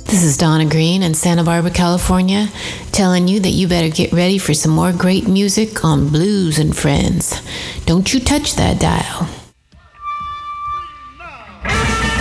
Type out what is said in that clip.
This is Donna Green in Santa Barbara, California, telling you that you better get ready for some more great music on Blues and Friends. Don't you touch that dial.